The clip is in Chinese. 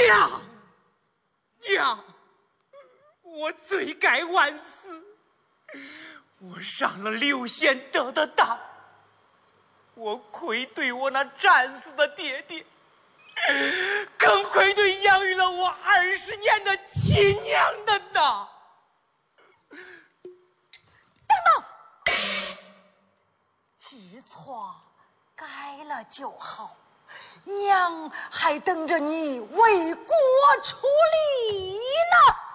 娘，娘，我罪该万死。我上了刘贤德的当，我愧对我那战死的爹爹，更愧对养育了我20年的亲娘的呐！ 等等，知错改了就好，娘还等着你为国出力呢。